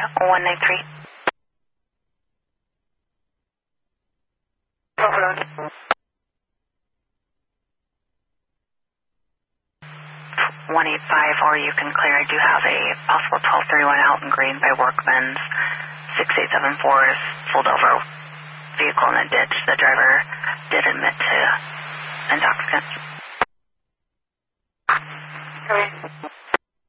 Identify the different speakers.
Speaker 1: 193.
Speaker 2: Overload.
Speaker 1: 185, or you can clear. I do have a possible 1231 out in green by Workman's. 6874 is pulled over vehicle in a ditch. The driver did admit to intoxicants.
Speaker 2: Okay.